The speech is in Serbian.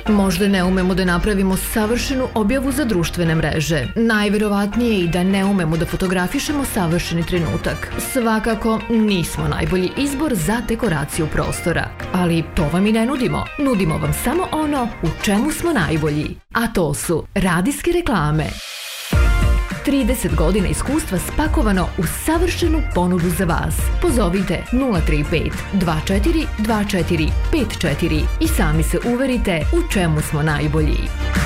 Možda ne umemo da napravimo savršenu objavu za društvene mreže. Najverovatnije je i da ne umemo da fotografišemo savršeni trenutak. Svakako nismo najbolji izbor za dekoraciju prostora. Ali to vam i ne nudimo. Nudimo vam samo ono u čemu smo najbolji. A to su radijske reklame. 30 godina iskustva spakovano u savršenu ponudu za vas. Pozovite 035 24 24 54 i sami se uverite u čemu smo najbolji.